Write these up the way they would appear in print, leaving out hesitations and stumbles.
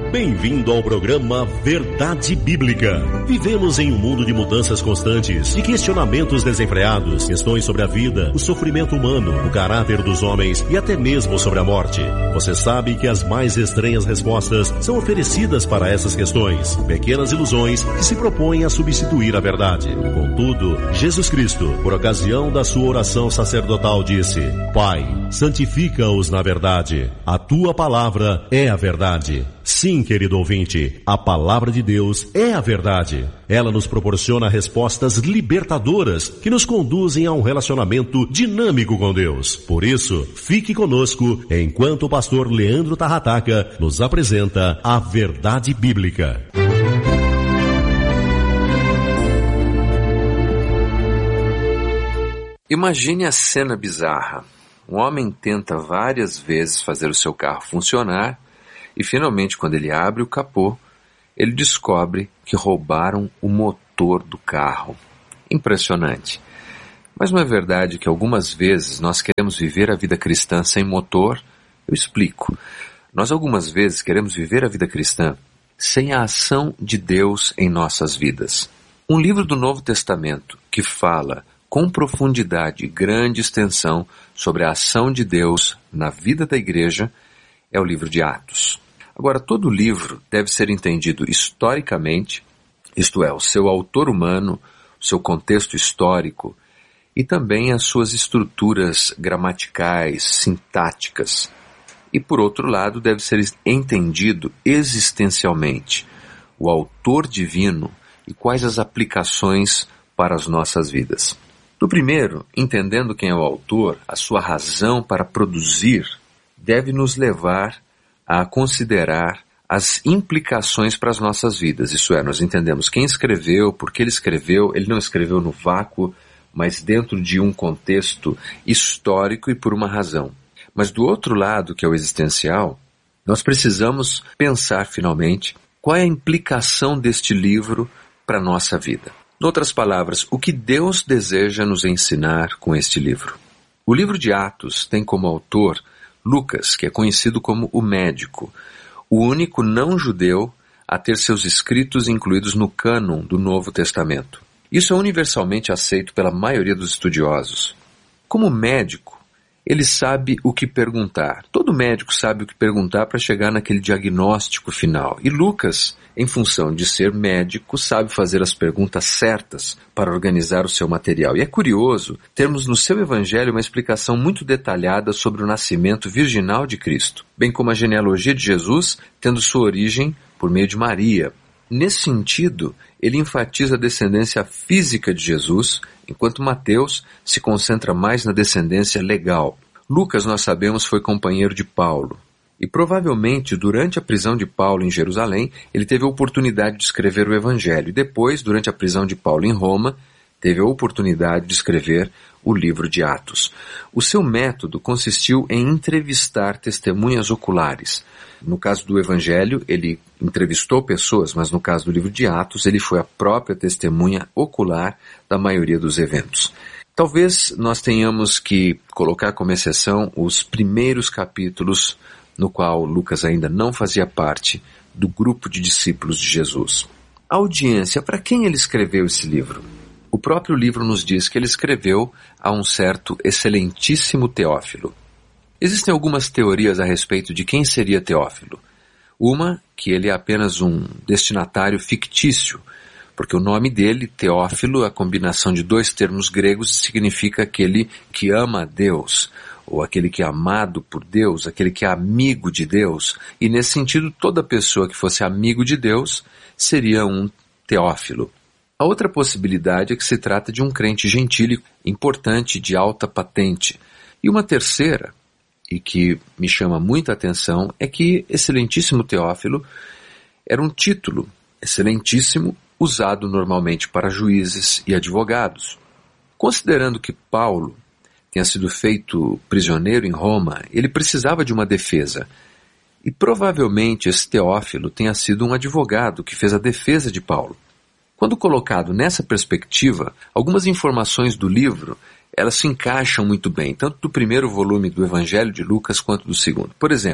Bem-vindo ao programa Verdade Bíblica. Vivemos em um mundo de mudanças constantes, de questionamentos desenfreados, questões sobre a vida, o sofrimento humano, o caráter dos homens e até mesmo sobre a morte. Você sabe que as mais estranhas respostas são oferecidas para essas questões, pequenas ilusões que se propõem a substituir a verdade. Contudo, Jesus Cristo, por ocasião da sua oração sacerdotal, disse: Pai, santifica-os na verdade. A tua palavra é a verdade. Sim, querido ouvinte, a palavra de Deus é a verdade. Ela nos proporciona respostas libertadoras que nos conduzem a um relacionamento dinâmico com Deus. Por isso, fique conosco enquanto o pastor Leandro Tarrataca nos apresenta a Verdade Bíblica. Imagine a cena bizarra. Um homem tenta várias vezes fazer o seu carro funcionar e finalmente, quando ele abre o capô, ele descobre que roubaram o motor do carro. Impressionante. Mas não é verdade que algumas vezes nós queremos viver a vida cristã sem motor? Eu explico. Nós algumas vezes queremos viver a vida cristã sem a ação de Deus em nossas vidas. Um livro do Novo Testamento que fala com profundidade e grande extensão sobre a ação de Deus na vida da igreja é o livro de Atos. Agora, todo livro deve ser entendido historicamente, isto é, o seu autor humano, o seu contexto histórico e também as suas estruturas gramaticais, sintáticas. E, por outro lado, deve ser entendido existencialmente o autor divino e quais as aplicações para as nossas vidas. Do primeiro, entendendo quem é o autor, a sua razão para produzir deve nos levar a considerar as implicações para as nossas vidas. Isso é, nós entendemos quem escreveu, por que ele não escreveu no vácuo, mas dentro de um contexto histórico e por uma razão. Mas do outro lado, que é o existencial, nós precisamos pensar finalmente qual é a implicação deste livro para a nossa vida. Em outras palavras, o que Deus deseja nos ensinar com este livro. O livro de Atos tem como autor Lucas, que é conhecido como o médico, o único não-judeu a ter seus escritos incluídos no cânon do Novo Testamento. Isso é universalmente aceito pela maioria dos estudiosos. Como médico, ele sabe o que perguntar. Todo médico sabe o que perguntar para chegar naquele diagnóstico final. E Lucas, em função de ser médico, sabe fazer as perguntas certas para organizar o seu material. E é curioso termos no seu evangelho uma explicação muito detalhada sobre o nascimento virginal de Cristo, bem como a genealogia de Jesus, tendo sua origem por meio de Maria. Nesse sentido, ele enfatiza a descendência física de Jesus, enquanto Mateus se concentra mais na descendência legal. Lucas, nós sabemos, foi companheiro de Paulo. E provavelmente, durante a prisão de Paulo em Jerusalém, ele teve a oportunidade de escrever o Evangelho. E depois, durante a prisão de Paulo em Roma, teve a oportunidade de escrever o livro de Atos. O seu método consistiu em entrevistar testemunhas oculares. No caso do Evangelho, ele entrevistou pessoas, mas no caso do livro de Atos, ele foi a própria testemunha ocular da maioria dos eventos. Talvez nós tenhamos que colocar como exceção os primeiros capítulos no qual Lucas ainda não fazia parte do grupo de discípulos de Jesus. A audiência, para quem ele escreveu esse livro? O próprio livro nos diz que ele escreveu a um certo excelentíssimo Teófilo. Existem algumas teorias a respeito de quem seria Teófilo. Uma, que ele é apenas um destinatário fictício, porque o nome dele, Teófilo, a combinação de dois termos gregos, significa aquele que ama a Deus, ou aquele que é amado por Deus, aquele que é amigo de Deus. E nesse sentido, toda pessoa que fosse amigo de Deus seria um Teófilo. A outra possibilidade é que se trata de um crente gentílico, importante, de alta patente. E uma terceira, e que me chama muita atenção, é que excelentíssimo Teófilo era um título excelentíssimo usado normalmente para juízes e advogados. Considerando que Paulo tenha sido feito prisioneiro em Roma, ele precisava de uma defesa. E provavelmente esse Teófilo tenha sido um advogado que fez a defesa de Paulo. Quando colocado nessa perspectiva, algumas informações do livro, elas se encaixam muito bem, tanto do primeiro volume do Evangelho de Lucas quanto do segundo. Por exemplo,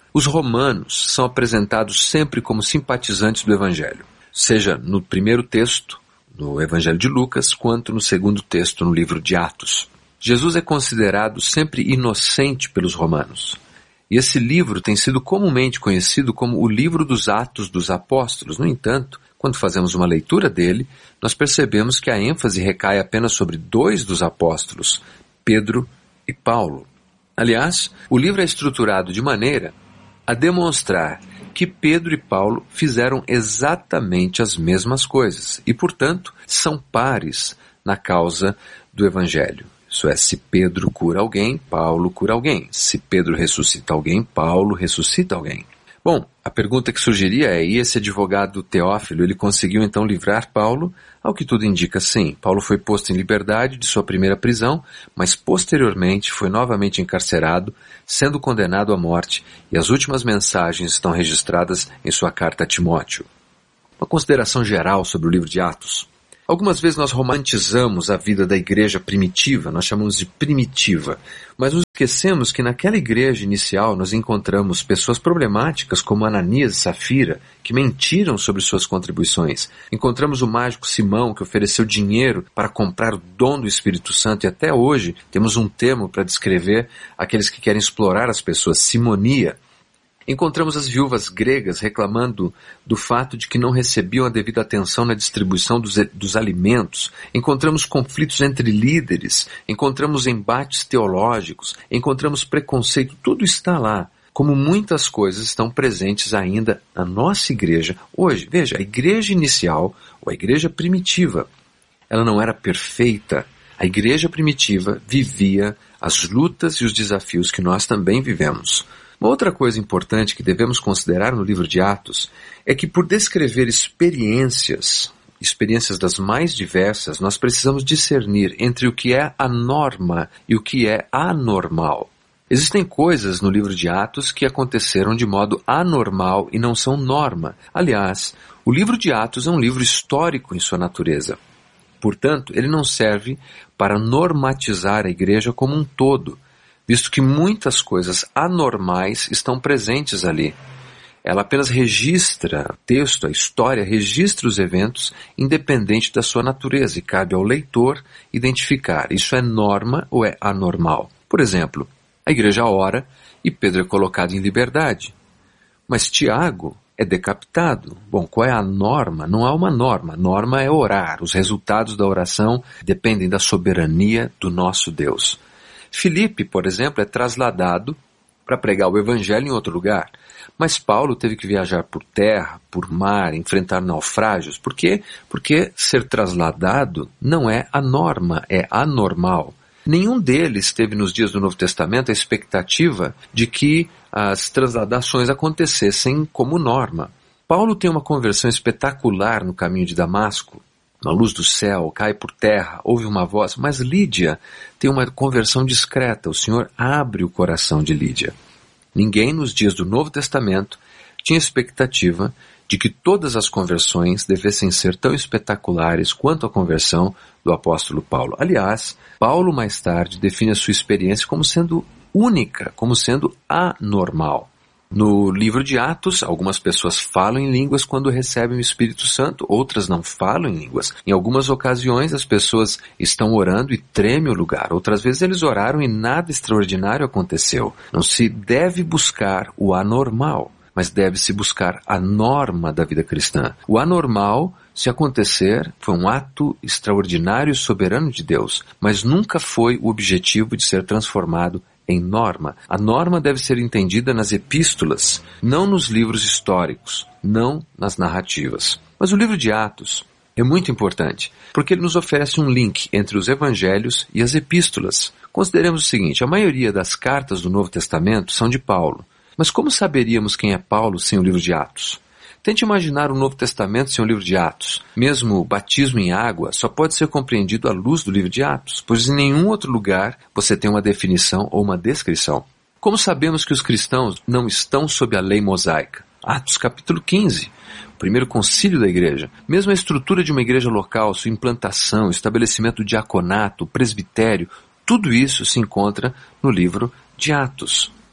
Os romanos são apresentados sempre como simpatizantes do Evangelho, seja no primeiro texto, no Evangelho de Lucas, quanto no segundo texto, no livro de Atos. Jesus é considerado sempre inocente pelos romanos. E esse livro tem sido comumente conhecido como o livro dos Atos dos Apóstolos. No entanto, quando fazemos uma leitura dele, nós percebemos que a ênfase recai apenas sobre 2 dos apóstolos, Pedro e Paulo. Aliás, o livro é estruturado de maneira a demonstrar que Pedro e Paulo fizeram exatamente as mesmas coisas e, portanto, são pares na causa do Evangelho. Isso é, se Pedro cura alguém, Paulo cura alguém. Se Pedro ressuscita alguém, Paulo ressuscita alguém. Bom, a pergunta que surgiria é, e esse advogado Teófilo, ele conseguiu então livrar Paulo? Ao que tudo indica, sim. Paulo foi posto em liberdade de sua primeira prisão, mas posteriormente foi novamente encarcerado, sendo condenado à morte, e as últimas mensagens estão registradas em sua carta a Timóteo. Uma consideração geral sobre o livro de Atos. Algumas vezes nós romantizamos a vida da igreja primitiva, nós chamamos de primitiva, mas nos esquecemos que naquela igreja inicial nós encontramos pessoas problemáticas como Ananias e Safira, que mentiram sobre suas contribuições. Encontramos o mágico Simão, que ofereceu dinheiro para comprar o dom do Espírito Santo, e até hoje temos um termo para descrever aqueles que querem explorar as pessoas, simonia. Encontramos as viúvas gregas reclamando do fato de que não recebiam a devida atenção na distribuição dos alimentos. Encontramos conflitos entre líderes, encontramos embates teológicos, encontramos preconceito, tudo está lá. Como muitas coisas estão presentes ainda na nossa igreja hoje. Veja, a igreja inicial, ou a igreja primitiva, ela não era perfeita. A igreja primitiva vivia as lutas e os desafios que nós também vivemos. Uma outra coisa importante que devemos considerar no livro de Atos é que, por descrever experiências das mais diversas, nós precisamos discernir entre o que é a norma e o que é anormal. Existem coisas no livro de Atos que aconteceram de modo anormal e não são norma. Aliás, o livro de Atos é um livro histórico em sua natureza. Portanto, ele não serve para normatizar a igreja como um todo, visto que muitas coisas anormais estão presentes ali. Ela apenas registra o texto, a história, registra os eventos independente da sua natureza e cabe ao leitor identificar isso é norma ou é anormal. Por exemplo, a igreja ora e Pedro é colocado em liberdade, mas Tiago é decapitado. Bom, qual é a norma? Não há uma norma. A norma é orar. Os resultados da oração dependem da soberania do nosso Deus. Filipe, por exemplo, é trasladado para pregar o evangelho em outro lugar. Mas Paulo teve que viajar por terra, por mar, enfrentar naufrágios. Por quê? Porque ser trasladado não é a norma, é anormal. Nenhum deles teve nos dias do Novo Testamento a expectativa de que as transladações acontecessem como norma. Paulo tem uma conversão espetacular no caminho de Damasco. Na luz do céu, cai por terra, ouve uma voz, mas Lídia tem uma conversão discreta. O Senhor abre o coração de Lídia. Ninguém nos dias do Novo Testamento tinha expectativa de que todas as conversões devessem ser tão espetaculares quanto a conversão do apóstolo Paulo. Aliás, Paulo mais tarde define a sua experiência como sendo única, como sendo anormal. No livro de Atos, algumas pessoas falam em línguas quando recebem o Espírito Santo, outras não falam em línguas. Em algumas ocasiões, as pessoas estão orando e treme o lugar. Outras vezes eles oraram e nada extraordinário aconteceu. Não se deve buscar o anormal, mas deve-se buscar a norma da vida cristã. O anormal, se acontecer, foi um ato extraordinário e soberano de Deus, mas nunca foi o objetivo de ser transformado em norma. A norma deve ser entendida nas epístolas, não nos livros históricos, não nas narrativas. Mas o livro de Atos é muito importante, porque ele nos oferece um link entre os evangelhos e as epístolas. Consideremos o seguinte, a maioria das cartas do Novo Testamento são de Paulo. Mas como saberíamos quem é Paulo sem o livro de Atos? Tente imaginar o Novo Testamento sem o livro de Atos. Mesmo o batismo em água só pode ser compreendido à luz do livro de Atos, pois em nenhum outro lugar você tem uma definição ou uma descrição. Como sabemos que os cristãos não estão sob a lei mosaica? Atos capítulo 15, o primeiro concílio da igreja. Mesmo a estrutura de uma igreja local, sua implantação, o estabelecimento do diaconato, o presbitério, tudo isso se encontra no livro de Atos.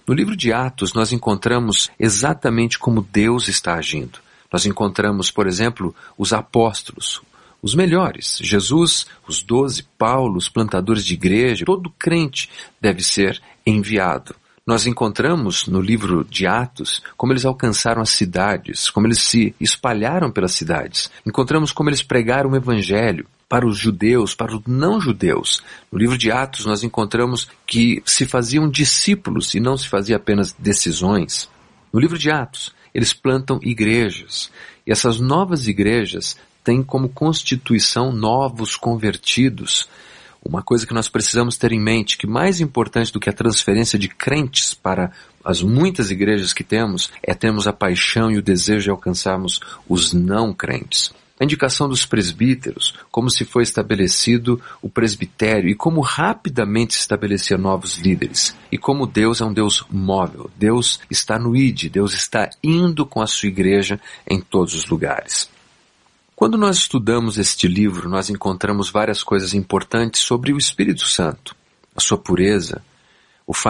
No livro de Atos, nós encontramos exatamente como Deus está agindo. Nós encontramos, por exemplo, os apóstolos, os melhores, Jesus, os 12, Paulo, os plantadores de igreja. Todo crente deve ser enviado. Nós encontramos no livro de Atos como eles alcançaram as cidades, como eles se espalharam pelas cidades. Encontramos como eles pregaram o evangelho para os judeus, para os não-judeus. No livro de Atos nós encontramos que se faziam discípulos e não se fazia apenas decisões. No livro de Atos eles plantam igrejas e essas novas igrejas têm como constituição novos convertidos. Uma coisa que nós precisamos ter em mente, que mais importante do que a transferência de crentes para as muitas igrejas que temos, é termos a paixão e o desejo de alcançarmos os não crentes. A indicação dos presbíteros, como se foi estabelecido o presbitério e como rapidamente se estabelecia novos líderes. E como Deus é um Deus móvel, Deus está no ID, Deus está indo com a sua igreja em todos os lugares. Quando nós estudamos este livro, nós encontramos várias coisas importantes sobre o Espírito Santo, a sua pureza,